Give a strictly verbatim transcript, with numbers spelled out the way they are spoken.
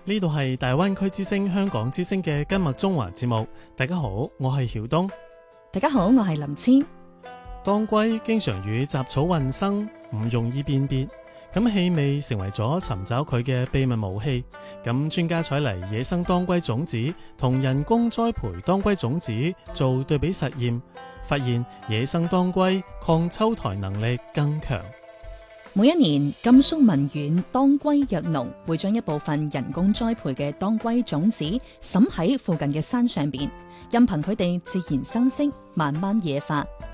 呢度係大灣區之聲香港之聲嘅今麥中華節目。大家好，我係曉東。 大家好，我係林千。 當歸經常與雜草混生，唔容易辨別，咁氣味成為咗尋找佢嘅秘密武器。咁專家採嚟野生當歸種子同人工栽培當歸種子做對比實驗，發現野生當歸抗秋台能力更強。 每一年，甘肅文縣當歸藥農會將一部分人工栽培嘅當歸種子滲喺附近嘅山上邊，任憑佢哋自然生息，慢慢野化。